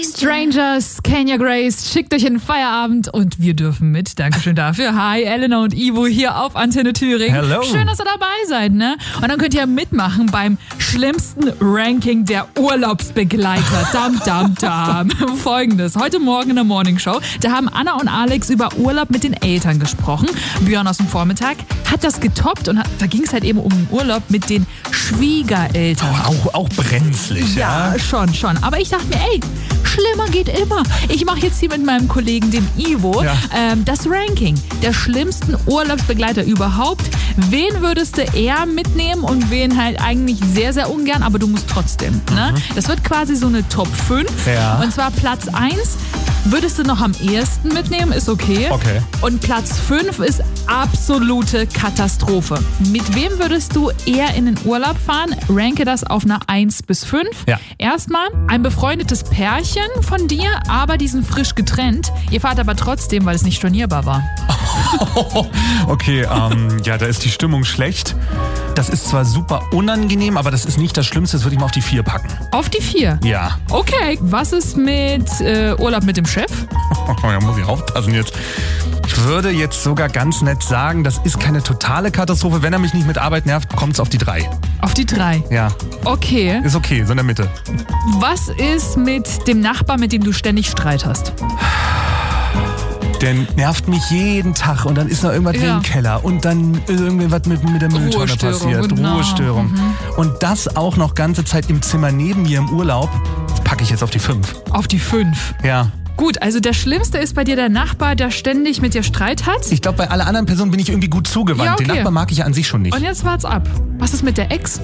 Strangers, Kenya Grace, schickt euch in den Feierabend und wir dürfen mit. Dankeschön dafür. Hi, Elena und Ivo hier auf Antenne Thüringen. Hello. Schön, dass ihr dabei seid, ne? Und dann könnt ihr mitmachen beim schlimmsten Ranking der Urlaubsbegleiter. Dam. Folgendes. Heute Morgen in der Morningshow, da haben Anna und Alex über Urlaub mit den Eltern gesprochen. Björn aus dem Vormittag hat das getoppt und da ging es halt eben um den Urlaub mit den Schwiegereltern. Auch brenzlig, ja? Ja, schon. Aber ich dachte mir, schlimmer geht immer. Ich mache jetzt hier mit meinem Kollegen, dem Ivo, das Ranking der schlimmsten Urlaubsbegleiter überhaupt. Wen würdest du eher mitnehmen und wen halt eigentlich sehr, sehr ungern, aber du musst trotzdem. Ne? Das wird quasi so eine Top 5. Ja. Und zwar Platz 1 würdest du noch am ehesten mitnehmen, ist okay. Und Platz 5 ist absolute Katastrophe. Mit wem würdest du eher in den Urlaub fahren? Ranke das auf einer 1 bis 5. Ja. Erstmal ein befreundetes Pärchen von dir, aber die sind frisch getrennt. Ihr fahrt aber trotzdem, weil es nicht stornierbar war. Okay, ja, da ist die Stimmung schlecht. Das ist zwar super unangenehm, aber das ist nicht das Schlimmste. Das würde ich mal auf die 4 packen. Auf die 4? Ja. Okay, was ist mit Urlaub mit dem Chef? Da muss ich aufpassen jetzt. Ich würde jetzt sogar ganz nett sagen, das ist keine totale Katastrophe. Wenn er mich nicht mit Arbeit nervt, kommt es auf die 3. Auf die 3? Ja. Okay. Ist okay, so in der Mitte. Was ist mit dem Nachbar, mit dem du ständig Streit hast? Der nervt mich jeden Tag und dann ist noch irgendwas wie im Keller und dann ist irgendwas mit der Mülltonne passiert. Genau. Ruhestörung. Und das auch noch ganze Zeit im Zimmer neben mir im Urlaub, das packe ich jetzt auf die 5. Auf die 5? Ja. Gut, also der Schlimmste ist bei dir der Nachbar, der ständig mit dir Streit hat? Ich glaube, bei allen anderen Personen bin ich irgendwie gut zugewandt. Ja, okay. Den Nachbar mag ich ja an sich schon nicht. Und jetzt wart's ab. Was ist mit der Ex?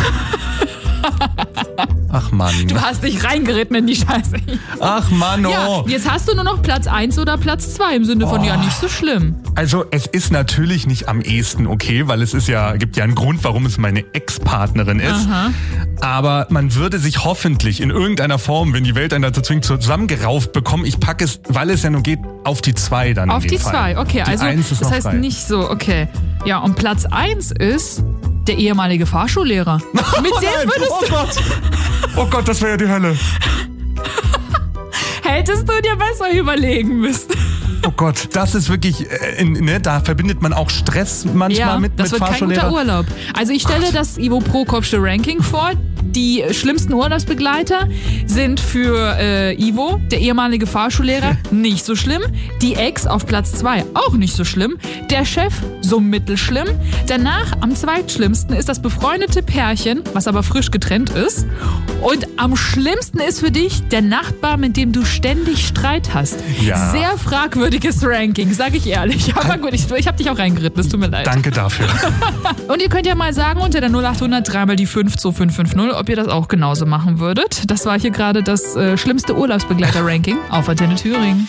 Ach Mann. Du hast dich reingeritten in die Scheiße. Ach Mann, oh. Ja, jetzt hast du nur noch Platz 1 oder Platz 2 im Sinne von, ja, nicht so schlimm. Also es ist natürlich nicht am ehesten okay, weil es ist gibt ja einen Grund, warum es meine Ex-Partnerin ist. Aha. Aber man würde sich hoffentlich in irgendeiner Form, wenn die Welt einen dazu zwingt, zusammengerauft bekommen. Ich packe es, weil es ja nur geht, auf die 2 dann. Auf die 2, okay. Die Also 1 ist das noch heißt frei. nicht so, okay. Ja, und Platz 1 ist der ehemalige Fahrschullehrer. Mit dem würdest du... Oh Gott, das wäre ja die Hölle. Hättest du dir besser überlegen müssen. Oh Gott, das ist wirklich, da verbindet man auch Stress manchmal mit das wird Fahrschullehrer. kein guter Urlaub. Also ich stelle das Ivo Prokopsche Ranking vor. Die schlimmsten Urlaubsbegleiter sind für Ivo, der ehemalige Fahrschullehrer, nicht so schlimm. Die Ex auf Platz 2 auch nicht so schlimm. Der Chef so mittelschlimm. Danach am zweitschlimmsten ist das befreundete Pärchen, was aber frisch getrennt ist. Und am schlimmsten ist für dich der Nachbar, mit dem du ständig Streit hast. Ja. Sehr fragwürdiges Ranking, sage ich ehrlich. Aber gut, ich habe dich auch reingeritten, es tut mir leid. Danke dafür. Und ihr könnt ja mal sagen unter der 0800 3 mal die 5 zu 550, ob ihr das auch genauso machen würdet. Das war hier gerade das schlimmste Urlaubsbegleiter-Ranking auf Antenne Thüringen.